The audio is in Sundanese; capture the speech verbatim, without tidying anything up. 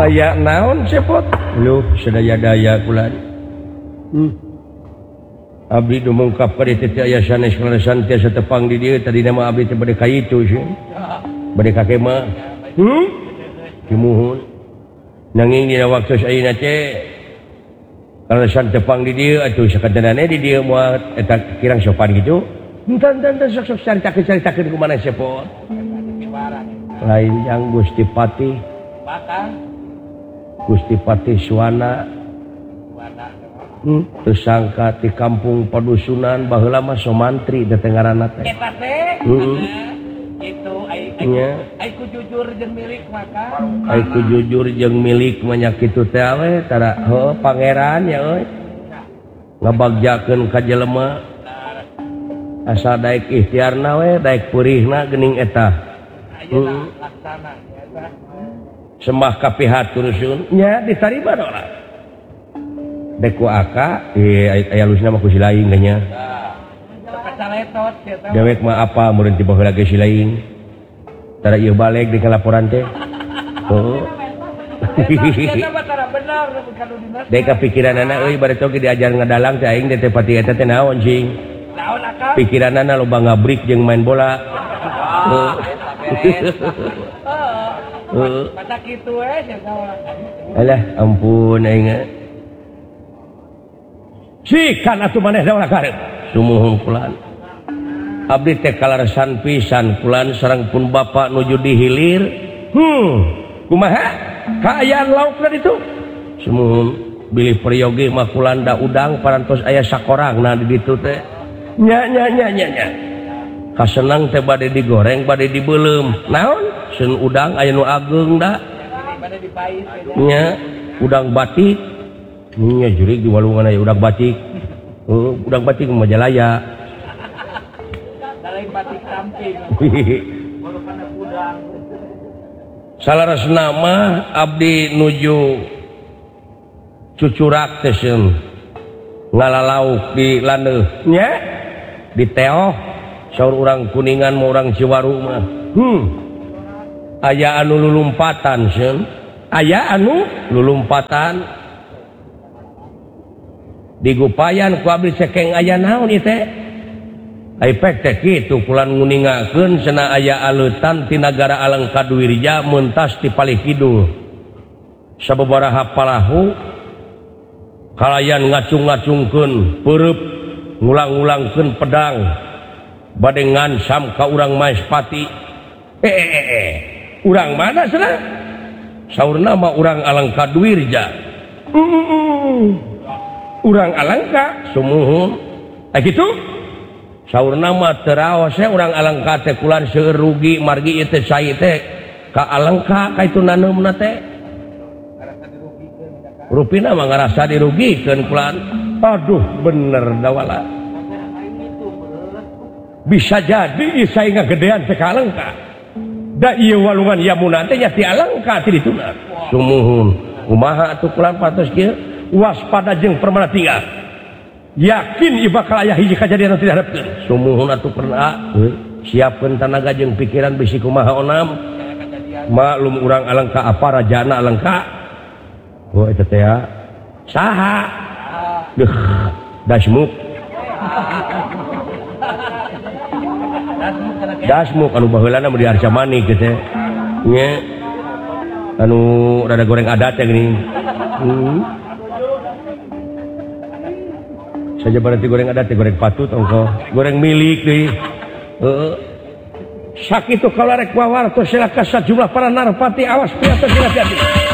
aya naon cepot lu sedaya-daya kula hmm. Abdi mengungkap ka di teu aya sanes leresan tiasa tepang di dieu tadi nama abdi teh bade ka itu sih bade ka kemah hmm kimuhun nanging dina waktu ayeuna teh leresan tepang di dieu atuh sakadana di dieu moal eta kirang sopan gitu entan-entan sok-sok caritakeun-caritakeun kumaha cepot lain yang Gusti Patih Gusti Patih Suwana hmm, tersangka di kampung padusunan baheula mah somantri da tengaranna teh eta teh heeh itu ai ku jujur jeung milik maka ai ku jujur jeung milik mah nya kitu teh we tara heuh pangeran ya euy ngabagjakeun ka jelema asa daek ikhtiarna we daek peurihna geuning eta heeh sembah ka pihak turusun nya ditarima orang deku aka aya lusna mah ku si lain nya dewek mah apa meureun ti baheula ge si lain tara ieu balik di laporan teh oh dek kapikiranana euy bari tong diajar ngadalang teh aing teh pati eta teh naon cing naon aka pikiranana loba ngabrik jeung main bola heeh mata kitu we nya kawan alah ampun aing sikan atuh maneh da ulah karep sumuhun kulan abdi teh kalaresan pisan kulan sareng pun bapa nuju dihilir hmm kumaha kaayaan laukna ditu sumuhun bilih peryogi mah kulan da udang parantos aya sakorangna di ditu teh nya nya nya nya nya kasenang teh bade digoreng bade dibeuleum naon seun udang aya nu ageung da bade dipais nya udang batik nya jurig di walungan aya udang batik uh, udang batik Majalaya lain batik samping baru kana udang salarasna mah abdi nuju cucurak teh seun ngalalauk di laneuh nya di teoh saur urang Kuningan mau urang Ciwaru mah hmm aya anu lulumpatan seun aya anu lulumpatan digupayan ku abdi cekeng aya naon ieu teh ai pek teh kitu kulan nguningakeun cenah aya aleutan ti nagara Alengka Duwirja meuntas ti palih kidul sababaraha palahu kalayan ngacung-ngacungkeun peureub ngulang-ulangkeun pedang bade ngansam ka urang Maespati eh eh eh, eh. urang mana cenah saurna mah urang Alengka Duwirja uh, uh, uh. urang Alengka sumuhun eh kitu saurna mah teu raos we urang Alengka teh kulan seueur rugi margi ieu teh sai teh ka Alengka ka itu naneumna teh rupina mah ngarasa dirugikeun kulan aduh bener da wala bisa jadi isai ngagedean teh ka Alengka da ieu walungan Yamunan teh nya ti Alengka ti dituna sumuhun kumaha atuh kulan patos kieu waspada jeung permana tinggal yakin ieu bakal aya hiji kajadian anu tidak hareupeun sumuhun atuh pernah siapkeun tanaga jeung pikiran bisi kumaha onam maklum urang Alengka apa rajana Alengka oh eta teh saha deuh dasmuk dasmuk anu baheulana mah di Arca Manik teh nya anu rada goreng adat teh geuning hmm. saja berarti goreng adat goreng patut engkau goreng milik deui heeh sakitu kalau rek wawartos silaka sajumlah para narpati awas piatos hati-hati